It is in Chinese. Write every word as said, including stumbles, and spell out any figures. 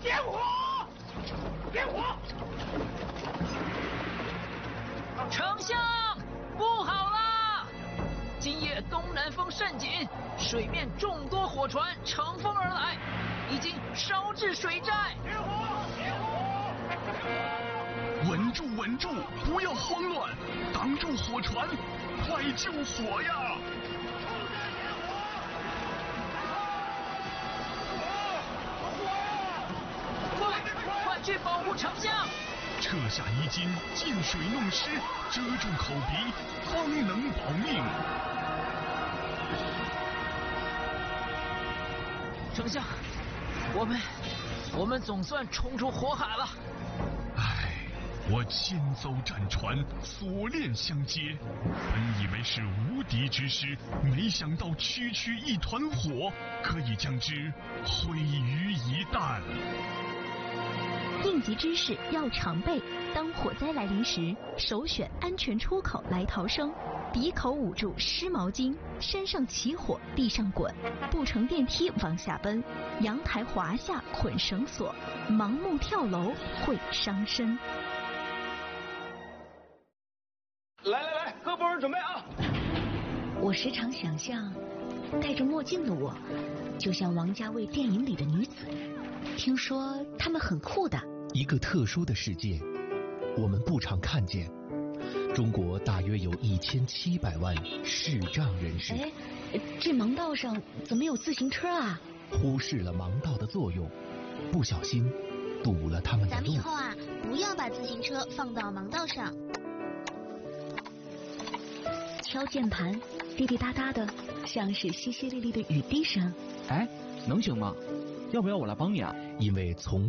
点火！点火！ 丞相，不好啦！今夜东南风甚紧，水面众多火船乘风而来，已经烧至水寨。 点火！点火！ 稳住，稳住，不要慌乱，挡住火船，快救火呀！ 快，快去保护丞相！ 撤下衣襟，进水弄湿，遮住口鼻，方能保命。 丞相，我们我们总算冲出火海了。 唉，我千艘战船，锁链相接，本以为是无敌之师，没想到区区一团火，可以将之毁于一旦。 应急知识要常备，当火灾来临时，首选安全出口来逃生。鼻口捂住湿毛巾，山上起火地上滚，不乘电梯往下奔，阳台滑下捆绳索，盲目跳楼会伤身。 来来来，各部人准备啊！ 我时常想象，戴着墨镜的我，就像王家卫电影里的女子。听说她们很酷的。 一个特殊的世界，我们不常看见。中国大约有一千七百万视障人士。 哎，这盲道上怎么有自行车啊？ 忽视了盲道的作用，不小心堵了他们的路。 咱们以后啊，不要把自行车放到盲道上。 敲键盘，滴滴答答的，像是淅淅沥沥的雨滴声。 哎，能行吗？要不要我来帮你啊？ 因为从